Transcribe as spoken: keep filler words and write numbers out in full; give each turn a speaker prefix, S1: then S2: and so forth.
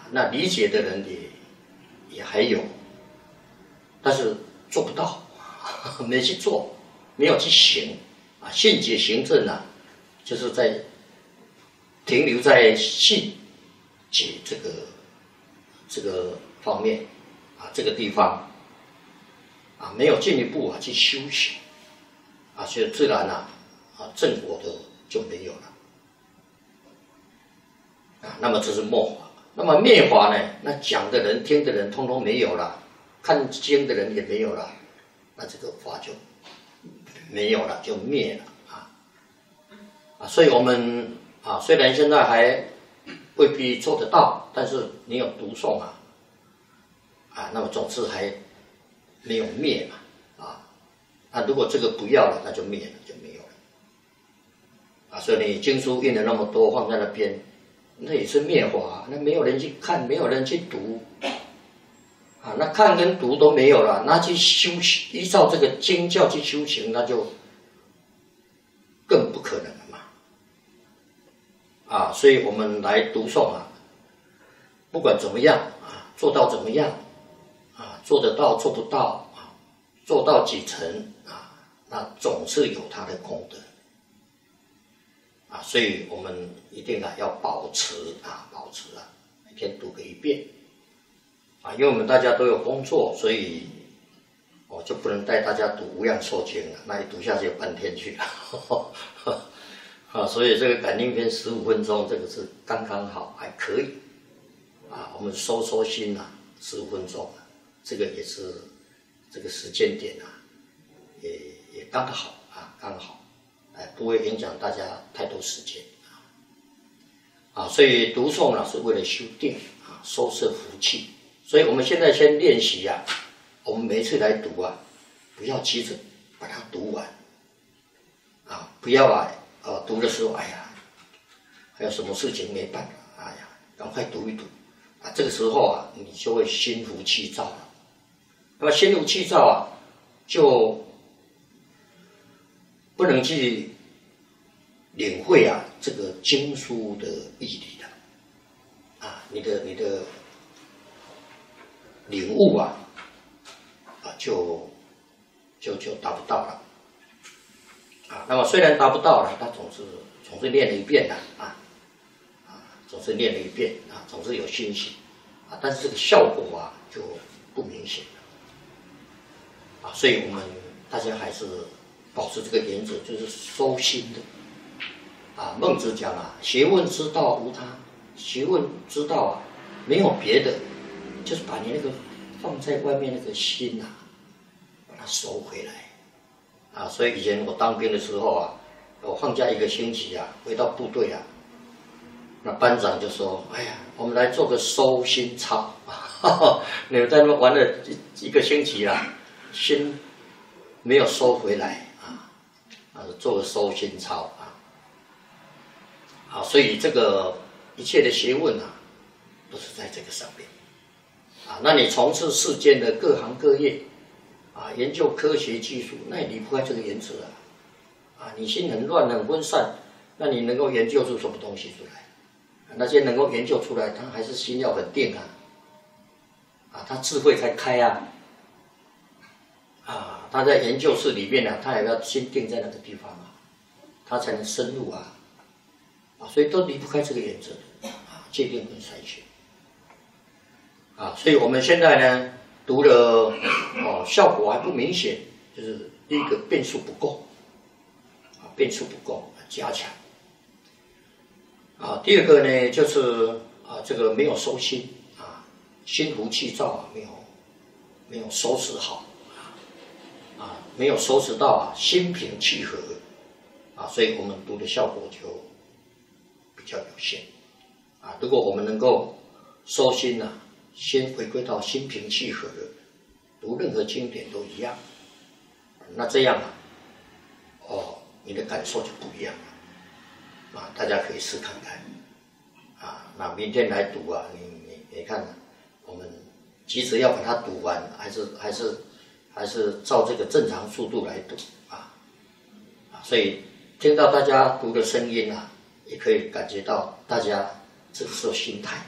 S1: 那理解的人也也还有，但是做不到，没去做，没有去行啊。信解行证啊，就是在停留在信解这个这个方面啊，这个地方啊，没有进一步啊去修行啊，所以自然啊啊正果的就没有了啊。那么这是末法。那么灭法呢？那讲的人、听的人，通通没有了，看经的人也没有了，那这个法就没有了，就灭了啊啊！所以我们啊，虽然现在还未必做得到，但是你有读诵啊啊，那么总之还没有灭嘛啊。那如果这个不要了，那就灭了，就没有了啊。所以你经书印了那么多，放在那边。那也是灭法，那没有人去看，没有人去读，啊，那看跟读都没有了，那去修行，依照这个经教去修行，那就更不可能了嘛，啊，所以我们来读诵啊，不管怎么样啊，做到怎么样啊，做得到做不到啊，做到几成啊，那总是有它的功德。啊，所以我们一定啊要保持啊，保持啊，每天读个一遍啊，因为我们大家都有工作，所以我就不能带大家读《无量寿经》了，那一读下去有半天去了啊，所以这个感应篇十五分钟，这个是刚刚好，还可以啊。我们收收心啊，十五分钟啊，这个也是这个时间点啊，也也刚好啊，刚好。不会影响大家太多时间啊，所以读诵呢是为了修定啊，收摄福气。所以我们现在先练习啊，我们每一次来读啊，不要急着把它读完啊，不要啊，呃，读的时候，哎呀，还有什么事情没办法，哎呀，赶快读一读啊，这个时候啊，你就会心浮气躁了。那么心浮气躁啊，就不能去领会啊这个经书的义理了啊，你的你的领悟啊啊就就就达不到了啊。那么虽然达不到了，他总是总是念了一遍的啊啊，总是念了一遍啊，总是有欣喜啊，但是这个效果啊就不明显了啊。所以我们大家还是保持这个原则，就是收心的啊。孟子讲啊，学问之道无他，学问之道啊，没有别的，就是把你那个放在外面那个心啊，把它收回来啊。所以以前我当兵的时候啊，我放假一个星期啊，回到部队啊，那班长就说：“哎呀，我们来做个收心操，你们在那玩了一一个星期啦，心没有收回来。”啊，做个收心操啊，啊，所以这个一切的学问啊，都是在这个上面啊。那你从事世间的各行各业啊，研究科学技术，那也离不开这个原则啊。啊，你心很乱很分散，那你能够研究出什么东西出来？啊、那些能够研究出来，他还是心要很定啊，啊，他智慧才开啊。啊，他在研究室里面呢、啊，他也要心定在那个地方啊，他才能深入啊，啊，所以都离不开这个原则啊，戒定跟筛选啊，所以我们现在呢读了哦，效果还不明显，就是第一个变数不够啊，变数不够，加强啊，第二个呢就是啊，这个没有收心啊，心浮气躁啊，没有没有收拾好。啊，没有收拾到啊，心平气和啊，所以我们读的效果就比较有限啊。如果我们能够收心呐、啊，先回归到心平气和的，读任何经典都一样，那这样啊，哦，你的感受就不一样了啊。大家可以试看看啊。那明天来读啊，你你你看，我们急着要把它读完，还是还是。还是照这个正常速度来读啊，啊，所以听到大家读的声音啊，也可以感觉到大家这个时候心态